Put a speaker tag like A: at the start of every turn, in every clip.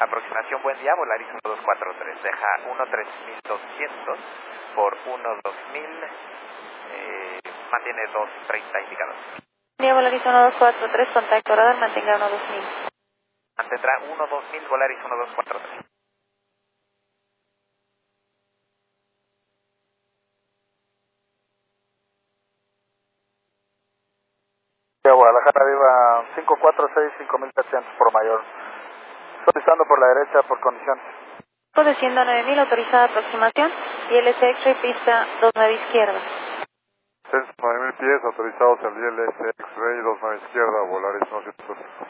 A: Aproximación, buen día, Volaris 1243. Deja 13200 por 12000. Mantiene 230 indicador.
B: Buen día, Volaris 1243, contacto radar, mantenga 12000.
A: Mantendrá 12000, Volaris 1243.
C: Guadalajara Viva 546, 5700 por mayor. Solicitando por la derecha por condición.
B: Desciendo a 9000, autorizada aproximación. ILS X-ray, pista 29 izquierda.
C: 9000 pies, autorizados al ILS X-ray 29 izquierda, Volaris 175.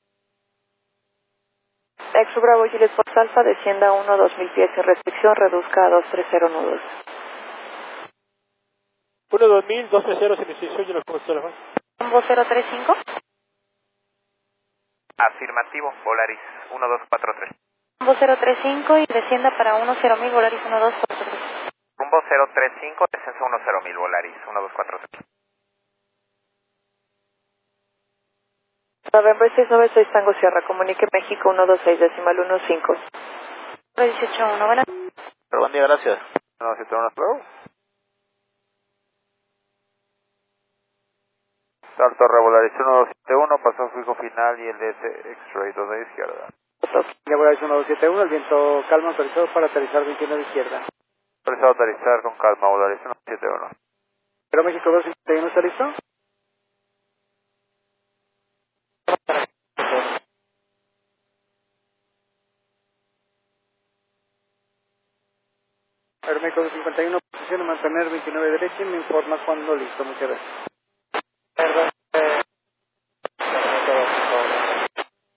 B: Exo Bravo, Giles Fox Alfa, descienda a 2000 pies sin restricción, reduzca a 230 nudos.
D: 2000, 230 sin restricción, Giles Fox Alfa.
B: Rumbo 035.
A: Afirmativo, Volaris 1243.
B: Rumbo 035 y descienda para 10000, Volaris 1243.
A: Rumbo 035, descenso 10000, Volaris 1243.
B: November 696, Tango Sierra, comunique México 126, decimal 15. 181, buenas.
C: Buen día, gracias. 171, luego. Torre Volaris 1271, pasó fijo final y el DS X-ray 2 de izquierda.
D: Volaris 1271, el viento calma, autorizado para aterrizar 21 de izquierda.
C: Autorizado a aterrizar con calma, Volaris 1271.
D: Pero México 251, ¿está listo? Aeroméxico 251, posición de mantener 29 derecha y me informa cuando listo. Muchas gracias.